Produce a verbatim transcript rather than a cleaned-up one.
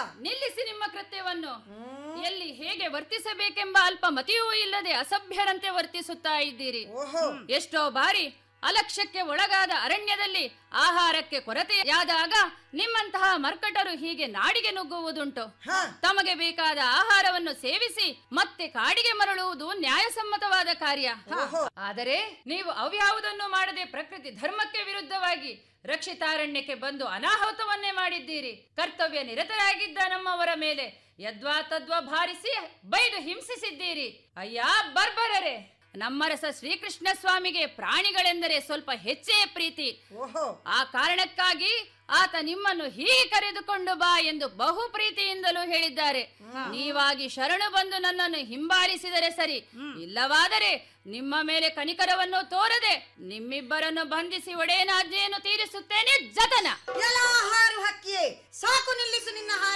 ನಿಲ್ಲಿಸಿ ನಿಮ್ಮ ಕೃತ್ಯವನ್ನು. ಎಲ್ಲಿ ಹೇಗೆ ವರ್ತಿಸಬೇಕೆಂಬ ಅಲ್ಪ ಮತಿಯೂ ಇಲ್ಲದೆ ಅಸಭ್ಯರಂತೆ ವರ್ತಿಸುತ್ತಾ ಇದ್ದೀರಿ. ಎಷ್ಟೋ ಬಾರಿ ಅಲಕ್ಷ್ಯಕ್ಕೆ ಒಳಗಾದ ಅರಣ್ಯದಲ್ಲಿ ಆಹಾರಕ್ಕೆ ಕೊರತೆಯಾದಾಗ ನಿಮ್ಮಂತಹ ಮರ್ಕಟರು ಹೀಗೆ ನಾಡಿಗೆ ನುಗ್ಗುವುದುಂಟು. ತಮಗೆ ಬೇಕಾದ ಆಹಾರವನ್ನು ಸೇವಿಸಿ ಮತ್ತೆ ಕಾಡಿಗೆ ಮರಳುವುದು ನ್ಯಾಯಸಮ್ಮತವಾದ ಕಾರ್ಯ. ಆದರೆ ನೀವು ಅವ್ಯಾವುದನ್ನು ಮಾಡದೆ ಪ್ರಕೃತಿ ಧರ್ಮಕ್ಕೆ ವಿರುದ್ಧವಾಗಿ ರಕ್ಷಿತಾರಣ್ಯಕ್ಕೆ ಬಂದು ಅನಾಹುತವನ್ನೇ ಮಾಡಿದ್ದೀರಿ. ಕರ್ತವ್ಯ ನಿರತರಾಗಿದ್ದ ನಮ್ಮವರ ಮೇಲೆ ಯದ್ವಾ ತದ್ವಾ ಭಾರಿಸಿ ಬೈದು ಹಿಂಸಿಸಿದ್ದೀರಿ. ಅಯ್ಯ ಬರ್ಬರರೆ, ನಮ್ಮರಸ ಶ್ರೀಕೃಷ್ಣ ಸ್ವಾಮಿಗೆ ಪ್ರಾಣಿಗಳೆಂದರೆ ಸ್ವಲ್ಪ ಹೆಚ್ಚೇ ಪ್ರೀತಿ. ಆ ಕಾರಣಕ್ಕಾಗಿ ಆತ ನಿಮ್ಮನ್ನು ಹೀಗೆ ಕರೆದುಕೊಂಡು ಬಾ ಎಂದು ಬಹು ಪ್ರೀತಿಯಿಂದಲೂ ಹೇಳಿದ್ದಾರೆ. ನೀವಾಗಿ ಶರಣು ಬಂದು ನನ್ನನ್ನು ಹಿಂಬಾಲಿಸಿದರೆ ಸರಿ, ಇಲ್ಲವಾದರೆ ನಿಮ್ಮ ಮೇಲೆ ಕನಿಕರವನ್ನು ತೋರದೆ ನಿಮ್ಮಿಬ್ಬರನ್ನು ಬಂಧಿಸಿ ಒಡೆಯನಾಜ್ಞೆಯನ್ನು ತೀರಿಸುತ್ತೇನೆ. ಜತನ ಹಾರು ಹಕ್ಕಿಯೇ, ಸಾಕು ನಿಲ್ಲಿಸು ನಿನ್ನ